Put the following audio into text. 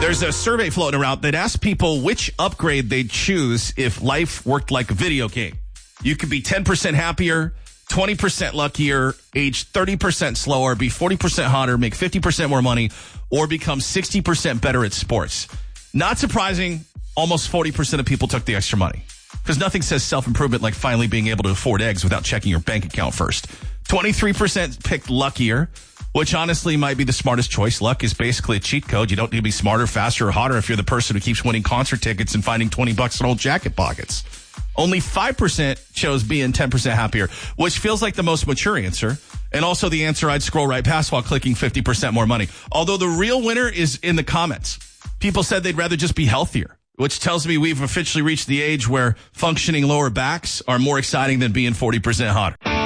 There's a survey floating around that asks people which upgrade they'd choose if life worked like a video game. You could be 10% happier, 20% luckier, age 30% slower, be 40% hotter, make 50% more money, or become 60% better at sports. Not surprising, almost 40% of people took the extra money. Because nothing says self-improvement like finally being able to afford eggs without checking your bank account first. 23% picked luckier, which honestly might be the smartest choice. Luck is basically a cheat code. You don't need to be smarter, faster, or hotter if you're the person who keeps winning concert tickets and finding $20 in old jacket pockets. Only 5% chose being 10% happier, which feels like the most mature answer. And also the answer I'd scroll right past while clicking 50% more money. Although the real winner is in the comments. People said they'd rather just be healthier, which tells me we've officially reached the age where functioning lower backs are more exciting than being 40% hotter.